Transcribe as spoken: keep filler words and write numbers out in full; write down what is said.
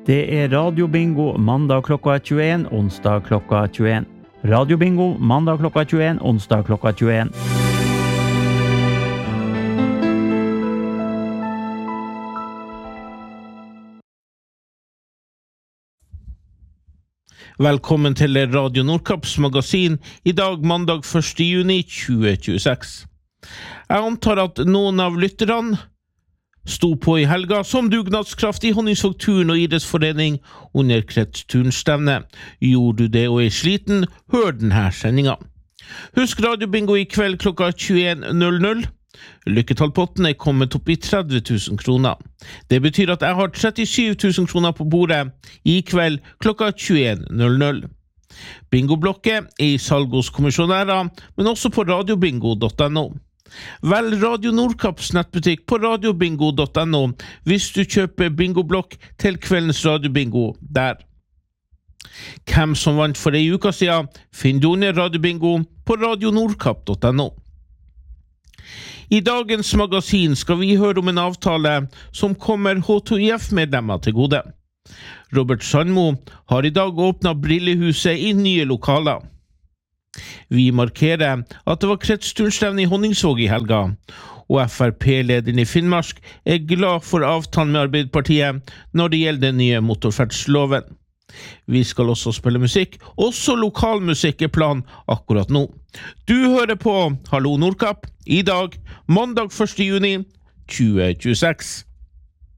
Det er radiobingo mandag klokka tjueen, onsdag klokka tjueen. Radiobingo mandag klokka tjueen, onsdag klokka tjueen. Velkommen til Radio Nordkapps magasin I dag mandag første juni tjue tjueseks. Jeg antar at noen av lytterne sto på I helga som dugnadskraft I Honningsvågturen og idrettsforening under kretsturnstevne. Gjorde du det og er sliten, hør denne sendingen. Husk radiobingo I kveld klokka tjueen null null. Lykketallpotten er kommet opp I tretti tusen kroner. Det betyr at jeg har trettisju tusen kroner på bordet I kveld klokka tjueen null null. Bingoblokket er I salg hos kommisjonærer, men også på radiobingo punktum no. Vel Radio Nordkapps nettbutikk på radiobingo punktum no hvis du kjøper bingoblokk til kveldens radiobingo der. Hvem som vant for ei uka siden, finner du under radiobingo på radionordkapp punktum no. I dagens magasin skal vi høre om en avtale som kommer H to I F-medlemmer til gode. Robert Sandmo har I dag åpnet Brillehuset I nye lokaler. Vi markerer at det var kretsturnstevne I Honningsvåg I helga, og F R P-lederen I Finnmark er glad for avtalen med Arbeiderpartiet når det gjelder den nye motorferdsloven. Vi skal også spille musikk, også lokalmusikk er plan akkurat nå. Du hører på Hallo Nordkapp I dag, mandag første juni tjue tjueseks.